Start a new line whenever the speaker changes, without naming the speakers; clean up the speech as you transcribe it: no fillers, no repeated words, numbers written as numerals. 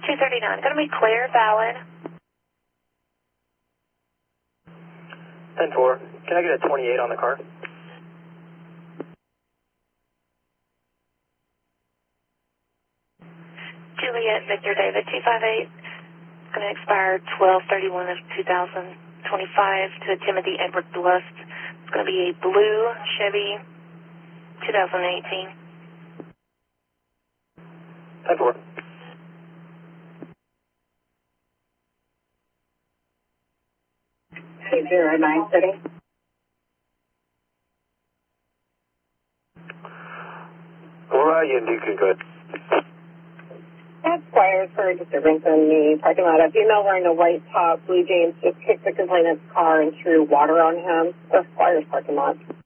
239, going to be clear, valid.
10-4, can I get a 28 on the car?
Juliet, Victor, David, 258, going to expire 12/31 of 2025 to Timothy Edward Lust. It's going to be a blue Chevy 2018.
10-4.
Hey, 09 City.
You can go ahead.
Squires for disturbance in the parking lot. A female wearing a white top, blue jeans, just kicked the complainant's car and threw water on him. The Squires parking lot.